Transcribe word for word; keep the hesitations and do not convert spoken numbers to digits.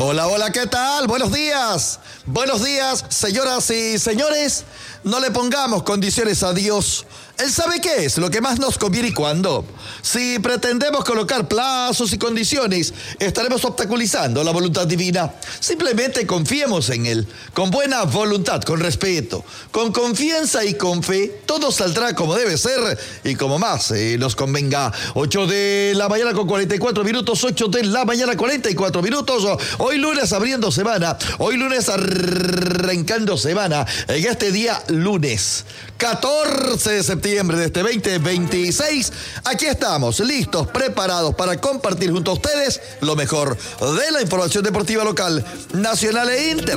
Hola, hola, ¿qué tal? Buenos días. Buenos días, señoras y señores. No le pongamos condiciones a Dios. Él sabe qué es lo que más nos conviene y cuándo. Si pretendemos colocar plazos y condiciones, estaremos obstaculizando la voluntad divina. Simplemente confiemos en Él, con buena voluntad, con respeto, con confianza y con fe. Todo saldrá como debe ser y como más eh, nos convenga. ocho de la mañana con cuarenta y cuatro minutos, ocho de la mañana cuarenta y cuatro minutos. Hoy lunes abriendo semana, hoy lunes arrancando semana, en este día lunes catorce de septiembre de este veinte veintiséis, aquí estamos, listos, preparados para compartir junto a ustedes lo mejor de la información deportiva local, nacional e internacional.